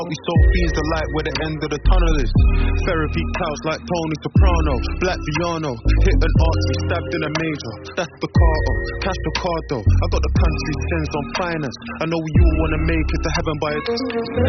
We sow fiends the light where the end of the tunnel is. Therapy couch like Tony Soprano. Black Viano, hit an artery, stabbed in a major. That's the cardo, cash the card though. I got the country sins on finance. I know you wanna make it to heaven by it.